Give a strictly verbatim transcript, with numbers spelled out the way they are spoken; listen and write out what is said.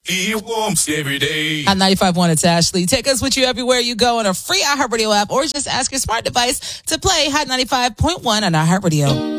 He warms every day. Hot ninety-five point one, it's Ashley. Take us with you everywhere you go on a free iHeartRadio app, or just ask your smart device to play Hot ninety-five point one on iHeartRadio.